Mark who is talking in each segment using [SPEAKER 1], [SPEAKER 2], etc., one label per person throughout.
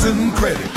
[SPEAKER 1] Citizen Credit.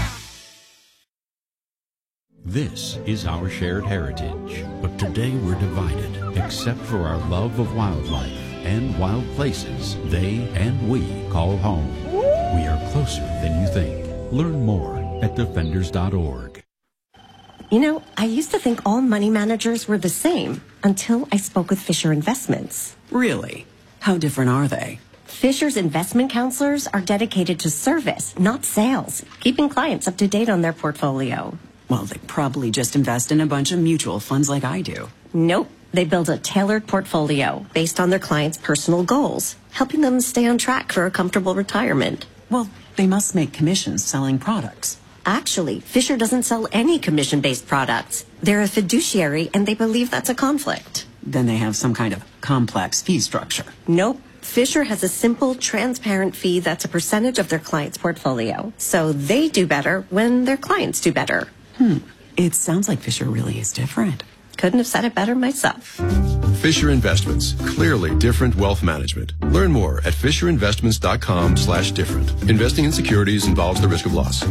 [SPEAKER 2] This is our shared heritage, but today we're divided, except for our love of wildlife and wild places they and we call home. We are closer than you think. Learn more at defenders.org.
[SPEAKER 3] You know, I used to think all money managers were the same until I spoke with Fisher Investments.
[SPEAKER 4] Really? How different are they?
[SPEAKER 3] Fisher's investment counselors are dedicated to service, not sales, keeping clients up to date on their portfolio.
[SPEAKER 4] Well, they probably just invest in a bunch of mutual funds like I do.
[SPEAKER 3] Nope. They build a tailored portfolio based on their clients' personal goals, helping them stay on track for a comfortable retirement.
[SPEAKER 4] Well, they must make commissions selling products.
[SPEAKER 3] Actually, Fisher doesn't sell any commission-based products. They're a fiduciary, and they believe that's a conflict.
[SPEAKER 4] Then they have some kind of complex fee structure.
[SPEAKER 3] Nope. Fisher has a simple, transparent fee that's a percentage of their client's portfolio. So they do better when their clients do better.
[SPEAKER 4] It sounds like Fisher really is different.
[SPEAKER 3] Couldn't have said it better myself.
[SPEAKER 5] Fisher Investments. Clearly different wealth management. Learn more at fisherinvestments.com/different. Investing in securities involves the risk of loss.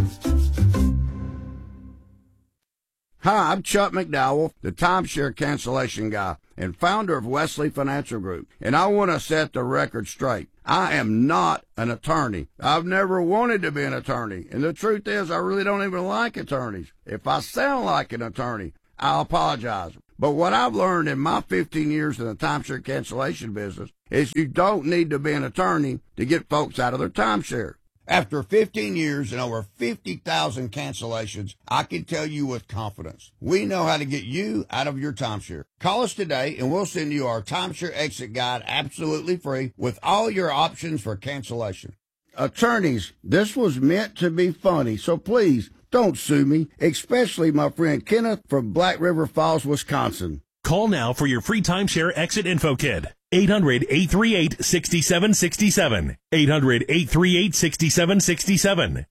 [SPEAKER 6] Hi, I'm Chuck McDowell, the timeshare cancellation guy and founder of Wesley Financial Group. And I want to set the record straight. I am not an attorney. I've never wanted to be an attorney. And the truth is, I really don't even like attorneys. If I sound like an attorney, I'll apologize. But what I've learned in my 15 years in the timeshare cancellation business is you don't need to be an attorney to get folks out of their timeshare. After 15 years and over 50,000 cancellations, I can tell you with confidence, we know how to get you out of your timeshare. Call us today and we'll send you our timeshare exit guide absolutely free with all your options for cancellation. Attorneys, this was meant to be funny, so please don't sue me, especially my friend Kenneth from Black River Falls, Wisconsin.
[SPEAKER 7] Call now for your free timeshare exit info kit. 800-838-6767. 800-838-6767.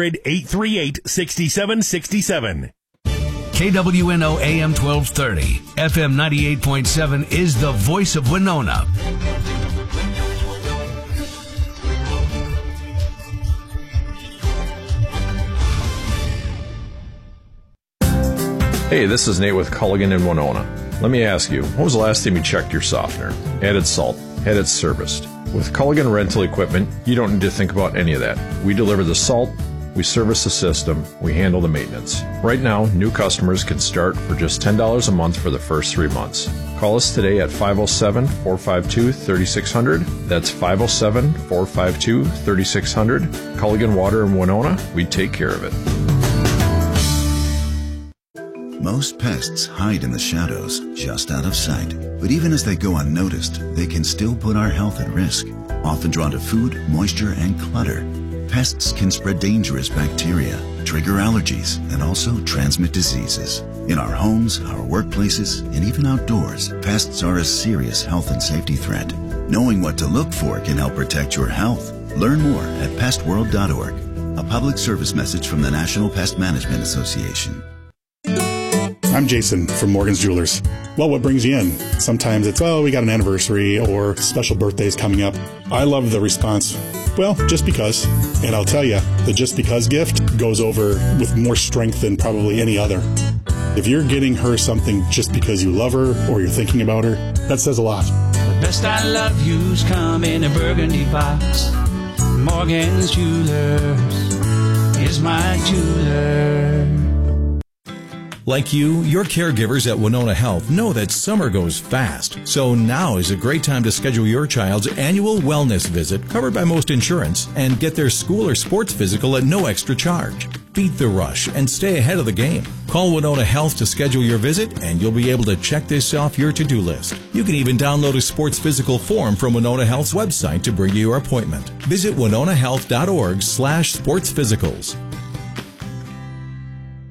[SPEAKER 7] 800-838-6767.
[SPEAKER 8] KWNO AM 1230, FM 98.7 is the voice of Winona.
[SPEAKER 9] Hey, this is Nate with Culligan in Winona. Let me ask you, when was the last time you checked your softener? Had it salt? Had it serviced? With Culligan Rental Equipment, you don't need to think about any of that. We deliver the salt, we service the system, we handle the maintenance. Right now, new customers can start for just $10 a month for the first 3 months. Call us today at 507-452-3600. That's 507-452-3600. Culligan Water in Winona, we take care of it.
[SPEAKER 10] Most pests hide in the shadows, just out of sight. But even as they go unnoticed, they can still put our health at risk. Often drawn to food, moisture, and clutter, pests can spread dangerous bacteria, trigger allergies, and also transmit diseases. In our homes, our workplaces, and even outdoors, pests are a serious health and safety threat. Knowing what to look for can help protect your health. Learn more at pestworld.org. A public service message from the National Pest Management Association.
[SPEAKER 11] I'm Jason from Morgan's Jewelers. Well, what brings you in? Sometimes it's, we got an anniversary or special birthdays coming up. I love the response, well, just because. And I'll tell you, the just because gift goes over with more strength than probably any other. If you're getting her something just because you love her or you're thinking about her, that says a lot.
[SPEAKER 12] The best I love you's come in a burgundy box. Morgan's Jewelers is my jeweler.
[SPEAKER 13] Like you, your caregivers at Winona Health know that summer goes fast. So now is a great time to schedule your child's annual wellness visit covered by most insurance and get their school or sports physical at no extra charge. Beat the rush and stay ahead of the game. Call Winona Health to schedule your visit and you'll be able to check this off your to-do list. You can even download a sports physical form from Winona Health's website to bring you your appointment. Visit winonahealth.org/sportsphysicals.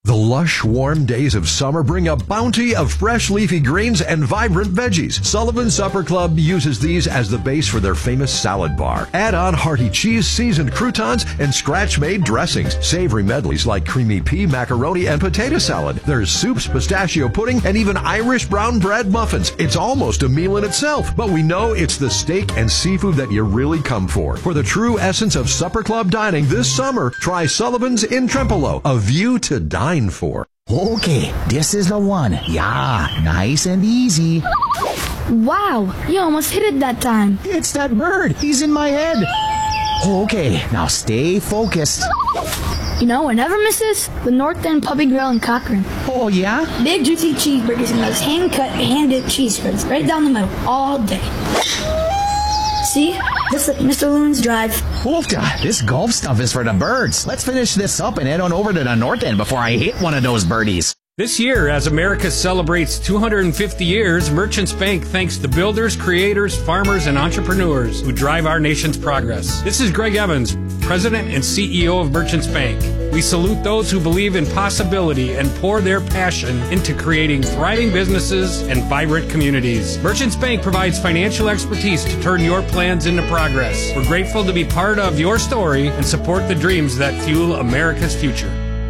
[SPEAKER 1] The lush, warm days of summer bring a bounty of fresh leafy greens and vibrant veggies. Sullivan Supper Club uses these as the base for their famous salad bar. Add on hearty cheese, seasoned croutons, and scratch-made dressings. Savory medleys like creamy pea, macaroni, and potato salad. There's soups, pistachio pudding, and even Irish brown bread muffins. It's almost a meal in itself, but we know it's the steak and seafood that you really come for. For the true essence of Supper Club dining this summer, try Sullivan's in Trempealeau, a view to dine for.
[SPEAKER 14] Okay, this is the one. Yeah, nice and easy.
[SPEAKER 15] Wow, you almost hit it that time.
[SPEAKER 14] It's that bird. He's in my head. Okay, now stay focused.
[SPEAKER 15] You know, what never misses? The North End Puppy Grill in Cochrane.
[SPEAKER 14] Oh, yeah?
[SPEAKER 15] Big juicy cheeseburgers and those hand-cut, hand-dipped cheese spreads right down the middle all day. See? Just like Mr. Loon's Drive.
[SPEAKER 14] Wolfka, this golf stuff is for the birds. Let's finish this up and head on over to the North End before I hit one of those birdies.
[SPEAKER 16] This year, as America celebrates 250 years, Merchants Bank thanks the builders, creators, farmers, and entrepreneurs who drive our nation's progress. This is Greg Evans, President and CEO of Merchants Bank. We salute those who believe in possibility and pour their passion into creating thriving businesses and vibrant communities. Merchants Bank provides financial expertise to turn your plans into progress. We're grateful to be part of your story and support the dreams that fuel America's future.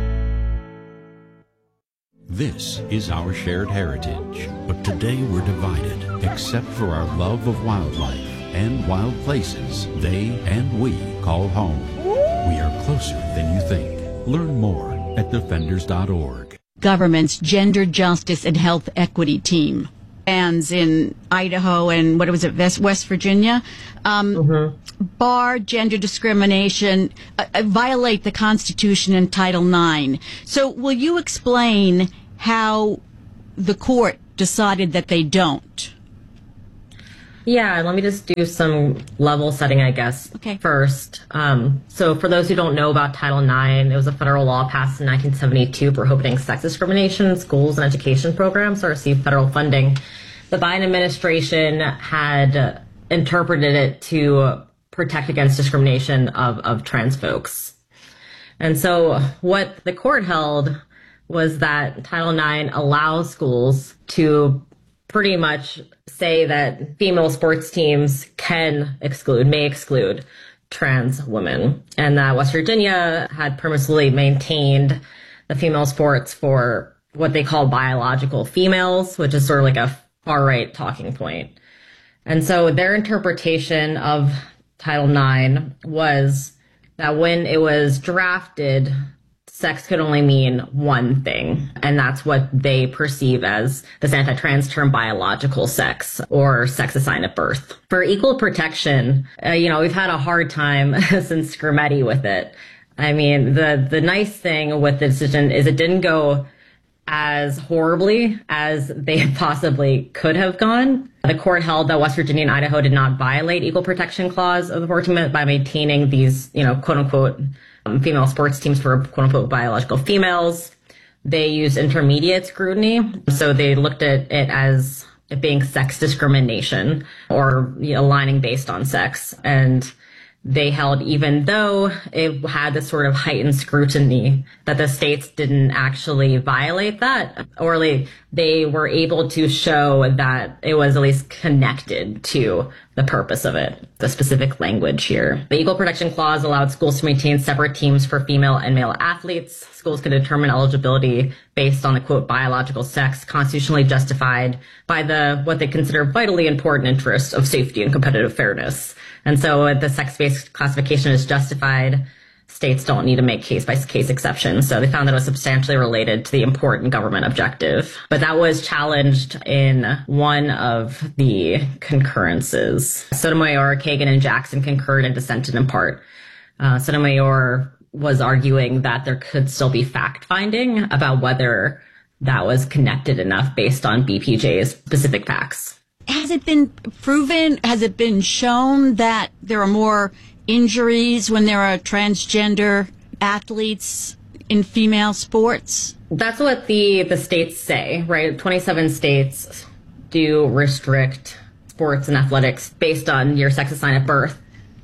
[SPEAKER 2] This is our shared heritage, but today we're divided. Except for our love of wildlife and wild places they and we call home. We are closer than you think. Learn more at defenders.org.
[SPEAKER 17] Government's Gender Justice and Health Equity Team. Bans in Idaho and West Virginia, bar gender discrimination, violate the Constitution and Title IX. So will you explain how the court decided that they don't?
[SPEAKER 18] Yeah, let me just do some level setting, I guess, first. So for those who don't know about Title IX, it was a federal law passed in 1972 prohibiting sex discrimination in schools and education programs that receive federal funding. The Biden administration had interpreted it to protect against discrimination of trans folks. And so what the court held was that Title IX allows schools to pretty much say that female sports teams may exclude trans women, and that West Virginia had permissibly maintained the female sports for what they call biological females, which is sort of like a far-right talking point. And so their interpretation of Title IX was that when it was drafted, sex could only mean one thing, and that's what they perceive as this anti-trans term biological sex or sex assigned at birth. For equal protection, we've had a hard time since Skrmetti with it. I mean, the nice thing with the decision is it didn't go as horribly as they possibly could have gone. The court held that West Virginia and Idaho did not violate equal protection clause of the 14th Amendment by maintaining these, quote unquote, female sports teams for quote unquote biological females. They used intermediate scrutiny. So they looked at it as it being sex discrimination or aligning based on sex. And they held, even though it had this sort of heightened scrutiny, that the states didn't actually violate that, or they were able to show that it was at least connected to the purpose of it, the specific language here. The Equal Protection Clause allowed schools to maintain separate teams for female and male athletes. Schools could determine eligibility based on the, quote, biological sex constitutionally justified by what they consider vitally important interests of safety and competitive fairness. And so the sex-based classification is justified. States don't need to make case-by-case exceptions. So they found that it was substantially related to the important government objective. But that was challenged in one of the concurrences. Sotomayor, Kagan, and Jackson concurred and dissented in part. Sotomayor was arguing that there could still be fact-finding about whether that was connected enough based on BPJ's specific facts.
[SPEAKER 17] Has it been proven, has it been shown that there are more injuries when there are transgender athletes in female sports?
[SPEAKER 18] That's what the states say, right? 27 states do restrict sports and athletics based on your sex assigned at birth.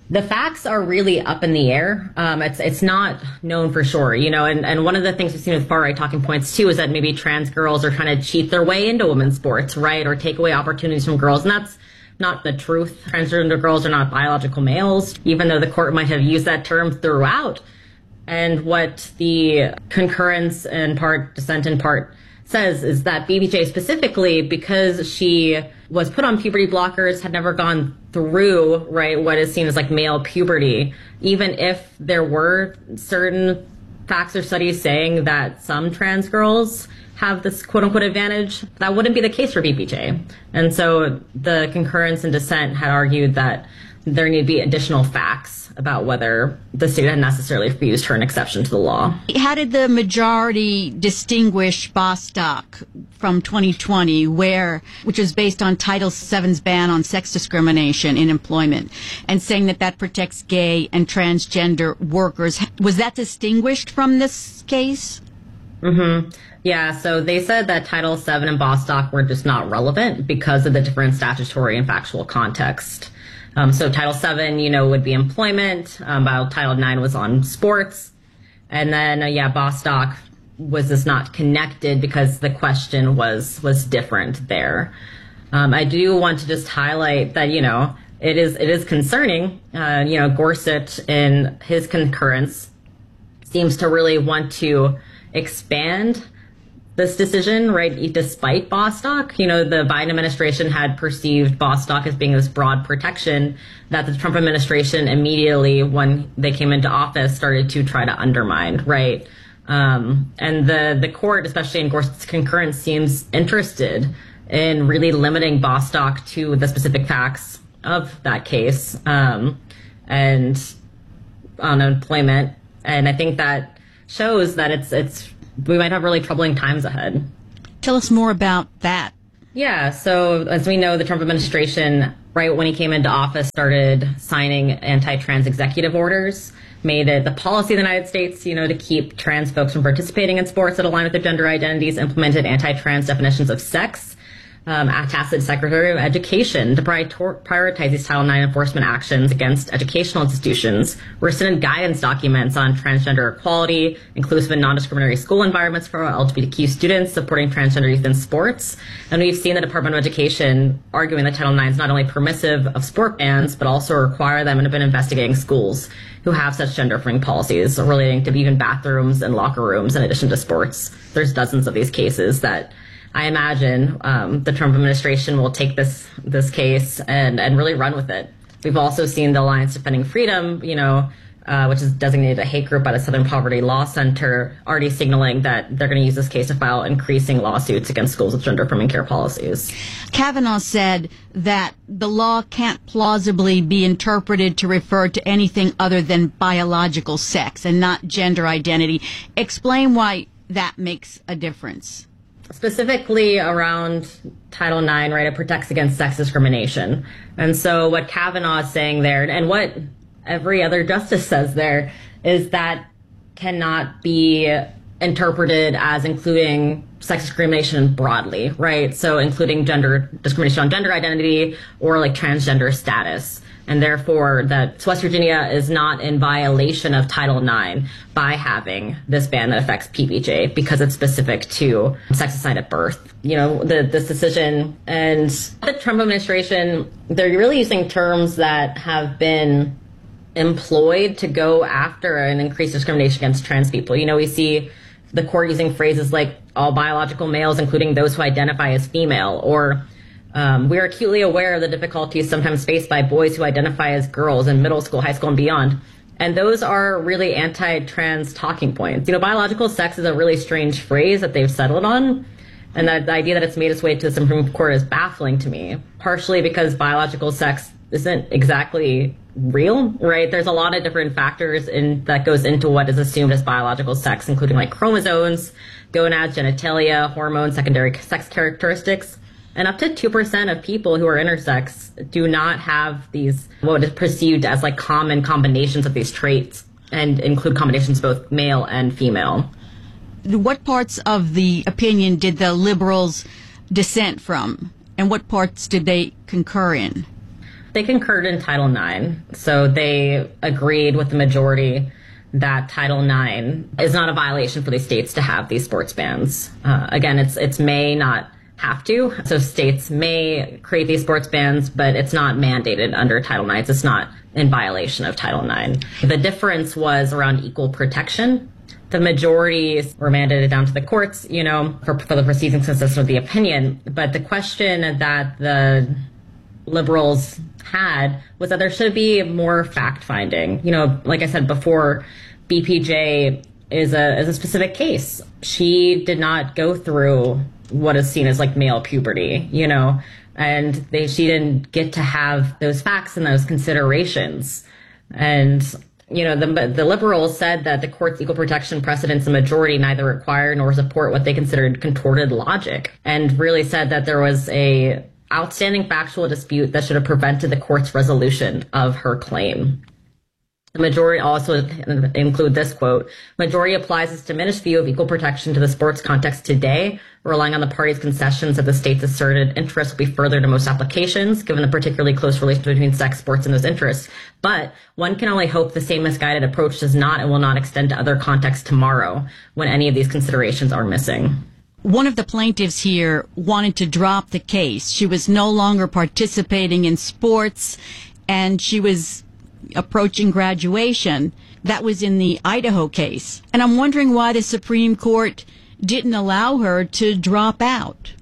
[SPEAKER 18] The facts are really up in the air. It's not known for sure, and one of the things we've seen with far-right talking points, too, is that maybe trans girls are trying to cheat their way into women's sports, right, or take away opportunities from girls, and that's not the truth. Transgender girls are not biological males, even though the court might have used that term throughout. And what the concurrence in part, dissent in part, says is that BBJ specifically, because she was put on puberty blockers, had never gone through, right, what is seen as like male puberty, even if there were certain facts or studies saying that some trans girls have this quote-unquote advantage, that wouldn't be the case for BBJ. And so the concurrence and dissent had argued that there need to be additional facts about whether the state had necessarily refused her an exception to the law.
[SPEAKER 17] How did the majority distinguish Bostock from 2020, which was based on Title VII's ban on sex discrimination in employment, and saying that protects gay and transgender workers? Was that distinguished from this case?
[SPEAKER 18] Mm-hmm. Yeah, so they said that Title VII and Bostock were just not relevant because of the different statutory and factual context. So Title VII, would be employment, while Title IX was on sports. And then, Bostock was just not connected because the question was different there. I do want to just highlight that, it is concerning. Gorsuch in his concurrence seems to really want to expand this decision, right, despite Bostock. The Biden administration had perceived Bostock as being this broad protection that the Trump administration immediately, when they came into office, started to try to undermine, right? And the court, especially in Gorsuch's concurrence, seems interested in really limiting Bostock to the specific facts of that case and on employment. And I think that shows that we might have really troubling times ahead.
[SPEAKER 17] Tell us more about that.
[SPEAKER 18] Yeah, so as we know, the Trump administration, right when he came into office, started signing anti-trans executive orders, made it the policy of the United States, to keep trans folks from participating in sports that align with their gender identities, implemented anti-trans definitions of sex, tasked the Secretary of Education to prioritize these Title IX enforcement actions against educational institutions, rescinded guidance documents on transgender equality, inclusive and non-discriminatory school environments for LGBTQ students, supporting transgender youth in sports. And we've seen the Department of Education arguing that Title IX is not only permissive of sport bans, but also require them and have been investigating schools who have such gender-affirming policies relating to even bathrooms and locker rooms in addition to sports. There's dozens of these cases that I imagine the Trump administration will take this case and really run with it. We've also seen the Alliance Defending Freedom, which is designated a hate group by the Southern Poverty Law Center, already signaling that they're going to use this case to file increasing lawsuits against schools with gender-affirming care policies.
[SPEAKER 17] Kavanaugh said that the law can't plausibly be interpreted to refer to anything other than biological sex and not gender identity. Explain why that makes a difference.
[SPEAKER 18] Specifically around Title IX, right, it protects against sex discrimination. And so what Kavanaugh is saying there, and what every other justice says there, is that cannot be interpreted as including sex discrimination broadly, right? So including gender discrimination on gender identity or like transgender status. And therefore, that West Virginia is not in violation of Title IX by having this ban that affects PBJ because it's specific to sex assigned at birth. This decision and the Trump administration, they're really using terms that have been employed to go after and increase discrimination against trans people. We see the court using phrases like all biological males, including those who identify as female, or we are acutely aware of the difficulties sometimes faced by boys who identify as girls in middle school, high school, and beyond. And those are really anti-trans talking points. Biological sex is a really strange phrase that they've settled on. And the idea that it's made its way to the Supreme Court is baffling to me, partially because biological sex isn't exactly real, right? There's a lot of different factors that goes into what is assumed as biological sex, including like chromosomes, gonads, genitalia, hormones, secondary sex characteristics. And up to 2% of people who are intersex do not have these, what is perceived as like common combinations of these traits, and include combinations both male and female.
[SPEAKER 17] What parts of the opinion did the liberals dissent from, and what parts did they concur in?
[SPEAKER 18] They concurred in Title IX. So they agreed with the majority that Title IX is not a violation for these states to have these sports bans. Again, it's may, not have to. So states may create these sports bans, but it's not mandated under Title IX. It's not in violation of Title IX. The difference was around equal protection. The majority were mandated down to the courts, for the proceedings consistent with the opinion. But the question that the liberals had was that there should be more fact-finding. Like I said before, BPJ is a specific case. She did not go through what is seen as like male puberty, and she didn't get to have those facts and those considerations. And, the liberals said that the court's equal protection precedents, the majority neither require nor support what they considered contorted logic, and really said that there was a outstanding factual dispute that should have prevented the court's resolution of her claim. The majority also include this quote: majority applies its diminished view of equal protection to the sports context today, relying on the parties' concessions that the state's asserted interests will be furthered in most applications, given the particularly close relation between sex sports and those interests. But one can only hope the same misguided approach does not and will not extend to other contexts tomorrow when any of these considerations are missing.
[SPEAKER 17] One of the plaintiffs here wanted to drop the case. She was no longer participating in sports, and she was approaching graduation. That was in the Idaho case. And I'm wondering why the Supreme Court didn't allow her to drop out.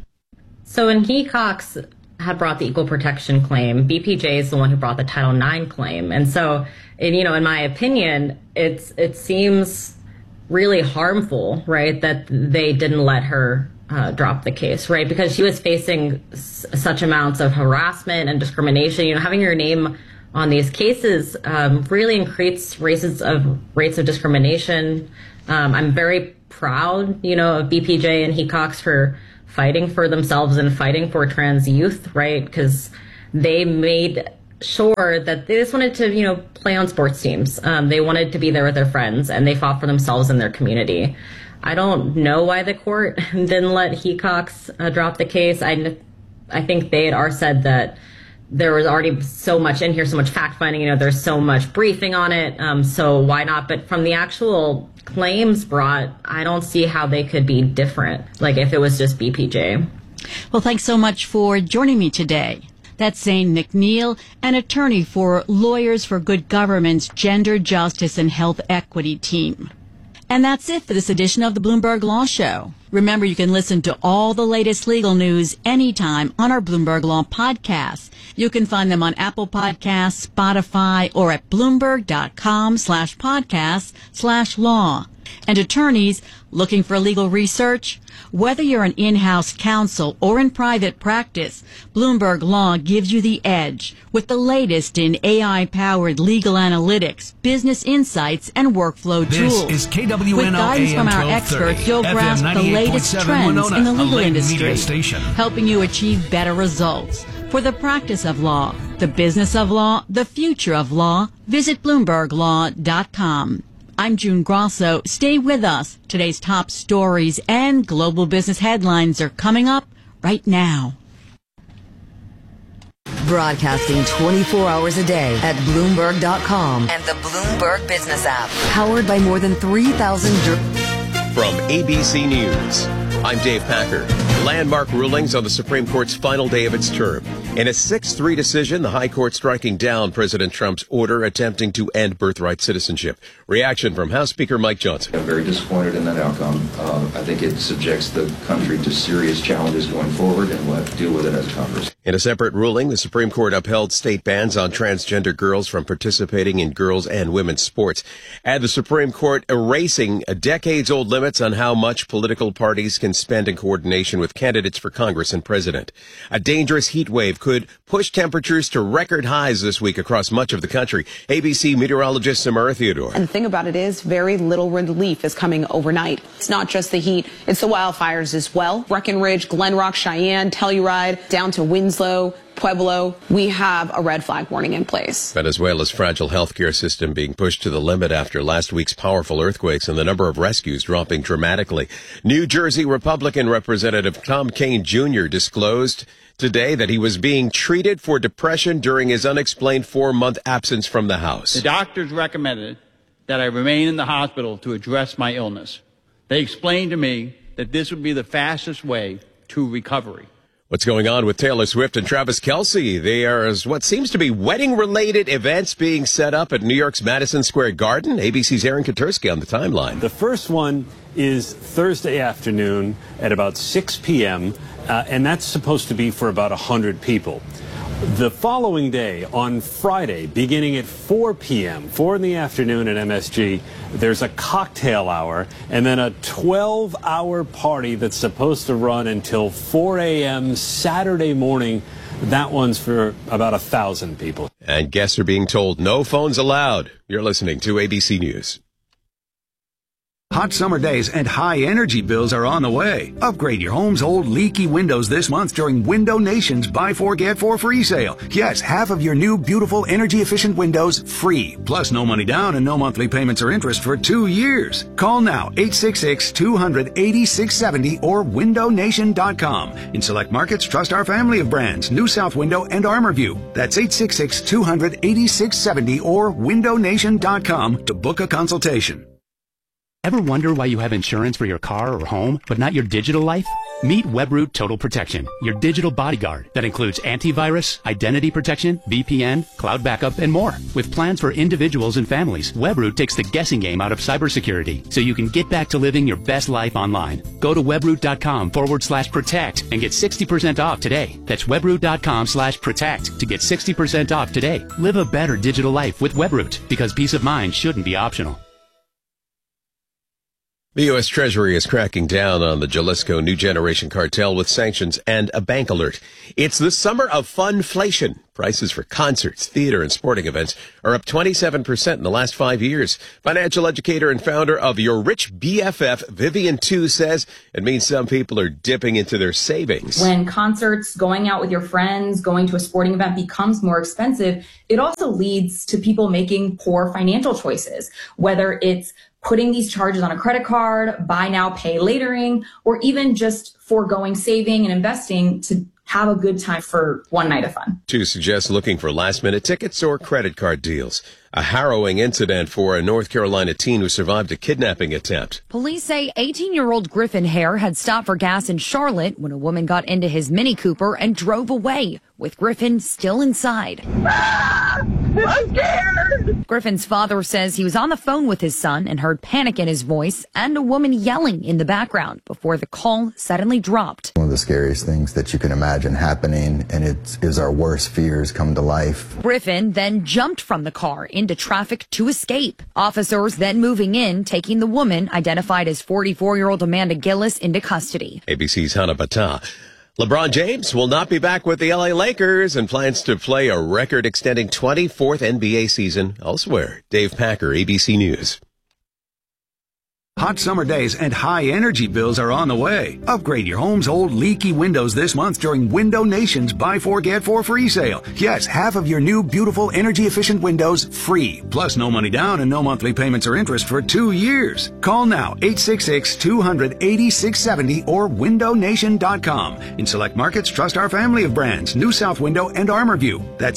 [SPEAKER 18] So when Hecox had brought the equal protection claim, BPJ is the one who brought the Title IX claim. And so, in my opinion, it seems really harmful, right, that they didn't let her drop the case, right? Because she was facing such amounts of harassment and discrimination. Having your name on these cases really increases rates of discrimination. I'm very proud, of BPJ and Hecox for fighting for themselves and fighting for trans youth, right? Because they made sure that they just wanted to, play on sports teams. They wanted to be there with their friends, and they fought for themselves and their community. I don't know why the court didn't let Hecox drop the case. I think they had already said that there was already so much in here, so much fact-finding, there's so much briefing on it, so why not? But from the actual claims brought, I don't see how they could be different, like if it was just BPJ.
[SPEAKER 17] Well, thanks so much for joining me today. That's Zane McNeil, an attorney for Lawyers for Good Government's Gender Justice and Health Equity team. And that's it for this edition of the Bloomberg Law Show. Remember, you can listen to all the latest legal news anytime on our Bloomberg Law podcasts. You can find them on Apple Podcasts, Spotify, or at Bloomberg.com/podcast/law. And attorneys looking for legal research? Whether you're an in-house counsel or in private practice, Bloomberg Law gives you the edge with the latest in AI-powered legal analytics, business insights, and workflow tools.
[SPEAKER 8] This is KWNO
[SPEAKER 17] with guidance
[SPEAKER 8] AM
[SPEAKER 17] from our
[SPEAKER 8] 1230,
[SPEAKER 17] experts, you'll
[SPEAKER 8] FM
[SPEAKER 17] grasp the latest
[SPEAKER 8] 98.7
[SPEAKER 17] trends
[SPEAKER 8] Winona,
[SPEAKER 17] in the
[SPEAKER 8] a
[SPEAKER 17] legal
[SPEAKER 8] Lake
[SPEAKER 17] industry,
[SPEAKER 8] Media station.
[SPEAKER 17] helping you achieve better results. For the practice of law, the business of law, the future of law, visit BloombergLaw.com. I'm June Grosso. Stay with us. Today's top stories and global business headlines are coming up right now.
[SPEAKER 19] Broadcasting 24 hours a day at Bloomberg.com and the Bloomberg Business app. Powered by more than 3,000...
[SPEAKER 5] From ABC News, I'm Dave Packer. Landmark rulings on the Supreme Court's final day of its term. In a 6-3 decision, the High Court striking down President Trump's order attempting to end birthright citizenship. Reaction from House Speaker Mike Johnson.
[SPEAKER 20] I'm very disappointed in that outcome. I think it subjects the country to serious challenges going forward, and we'll have to deal with it as Congress.
[SPEAKER 5] In a separate ruling, the Supreme Court upheld state bans on transgender girls from participating in girls' and women's sports. And the Supreme Court erasing decades-old limits on how much political parties can spend in coordination with candidates for Congress and president. A dangerous heat wave could push temperatures to record highs this week across much of the country. ABC meteorologist Samara Theodore.
[SPEAKER 21] And the thing about it is very little relief is coming overnight. It's not just the heat, it's the wildfires as well. Breckenridge, Glen Rock, Cheyenne, Telluride, down to Winslow, Pueblo, we have a red flag warning in place.
[SPEAKER 5] Venezuela's fragile healthcare system being pushed to the limit after last week's powerful earthquakes and the number of rescues dropping dramatically. New Jersey Republican Representative Tom Kean Jr. disclosed today that he was being treated for depression during his unexplained 4-month absence from the House.
[SPEAKER 4] The doctors recommended that I remain in the hospital to address my illness. They explained to me that this would be the fastest way to recovery.
[SPEAKER 5] What's going on with Taylor Swift and Travis Kelce? There's what seems to be wedding-related events being set up at New York's Madison Square Garden. ABC's Aaron Katursky on the timeline.
[SPEAKER 22] The first one is Thursday afternoon at about 6 p.m., and that's supposed to be for about 100 people. The following day, on Friday, beginning at 4 p.m., 4 in the afternoon at MSG, there's a cocktail hour and then a 12-hour party that's supposed to run until 4 a.m. Saturday morning. That one's for about 1,000 people.
[SPEAKER 5] And guests are being told no phones allowed. You're listening to ABC News.
[SPEAKER 8] Hot summer days and high energy bills are on the way. Upgrade your home's old leaky windows this month during Window Nation's Buy 4 Get 4 free sale. Yes, half of your new beautiful energy efficient windows free. Plus no money down and no monthly payments or interest for 2 years. Call now 866-200-8670 or windownation.com. In select markets, trust our family of brands, New South Window and ArmorView. That's 866-200-8670 or windownation.com to book a consultation.
[SPEAKER 23] Ever wonder why you have insurance for your car or home, but not your digital life? Meet Webroot Total Protection, your digital bodyguard that includes antivirus, identity protection, VPN, cloud backup, and more. With plans for individuals and families, Webroot takes the guessing game out of cybersecurity so you can get back to living your best life online. Go to webroot.com/protect and get 60% off today. That's webroot.com/protect to get 60% off today. Live a better digital life with Webroot because peace of mind shouldn't be optional.
[SPEAKER 5] The U.S. Treasury is cracking down on the Jalisco New Generation cartel with sanctions and a bank alert. It's the summer of funflation. Prices for concerts, theater, and sporting events are up 27% in the last 5 years. Financial educator and founder of Your Rich BFF, Vivian Tu, says it means some people are dipping into their savings.
[SPEAKER 24] When concerts, going out with your friends, going to a sporting event becomes more expensive, it also leads to people making poor financial choices, whether it's putting these charges on a credit card, buy now, pay latering, or even just foregoing saving and investing to have a good time for one night of fun.
[SPEAKER 5] Tu suggests looking for last-minute tickets or credit card deals. A harrowing incident for a North Carolina teen who survived a kidnapping attempt.
[SPEAKER 25] Police say 18-year-old Griffin Hare had stopped for gas in Charlotte when a woman got into his Mini Cooper and drove away, with Griffin still inside. I'm scared! Griffin's father says he was on the phone with his son and heard panic in his voice and a woman yelling in the background before the call suddenly dropped.
[SPEAKER 26] One of the scariest things that you can imagine happening, and it is our worst fears come to life.
[SPEAKER 25] Griffin then jumped from the car into traffic to escape. Officers then moving in, taking the woman, identified as 44-year-old Amanda Gillis, into custody.
[SPEAKER 5] ABC's Hannah Bata. LeBron James will not be back with the LA Lakers and plans to play a record-extending 24th NBA season elsewhere. Dave Packer, ABC News.
[SPEAKER 8] Hot summer days and high energy bills are on the way. Upgrade your home's old leaky windows this month during Window Nation's Buy 4 Get 4 free sale. Yes, half of your new beautiful energy efficient windows free. Plus no money down and no monthly payments or interest for 2 years. Call now 866-200-8670 or windownation.com. In select markets, trust our family of brands, New South Window and ArmorView. That's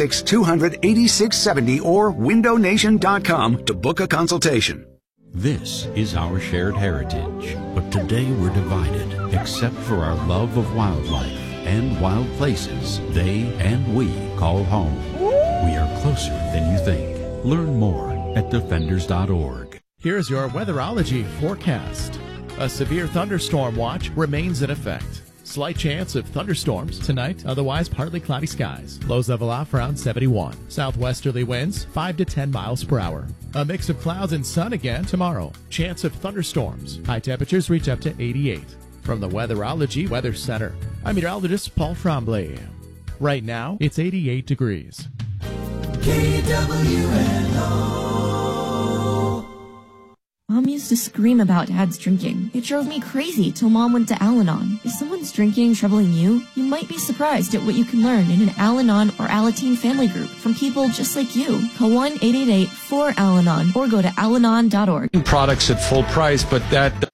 [SPEAKER 8] 866-200-8670 or windownation.com to book a consultation.
[SPEAKER 2] This is our shared heritage, but today we're divided, except for our love of wildlife and wild places they and we call home. We are closer than you think. Learn more at defenders.org.
[SPEAKER 27] Here's your weatherology forecast. A severe thunderstorm watch remains in effect. Slight chance of thunderstorms tonight, otherwise partly cloudy skies. Lows level off around 71. Southwesterly winds 5 to 10 miles per hour. A mix of clouds and sun again tomorrow. Chance of thunderstorms. High temperatures reach up to 88. From the Weatherology Weather Center, I'm meteorologist Paul Tremblay. Right now, it's 88 degrees.
[SPEAKER 28] KWNO.
[SPEAKER 3] Mom used to scream about Dad's drinking. It drove me crazy till Mom went to Al-Anon. If someone's drinking troubling you, you might be surprised at what you can learn in an Al-Anon or Alateen family group from people just like you. Call 1-888-4-AL-ANON or go to alanon.org.
[SPEAKER 6] Products at full price, but that